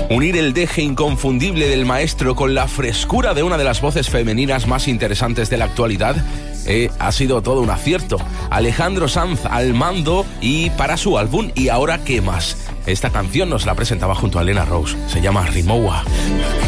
Unir el deje inconfundible del maestro con la frescura de una de las voces femeninas más interesantes de la actualidad ha sido todo un acierto. Alejandro Sanz al mando y para su álbum ¿Y ahora qué más? Esta canción nos la presentaba junto a Elena Rose. Se llama Rimowa.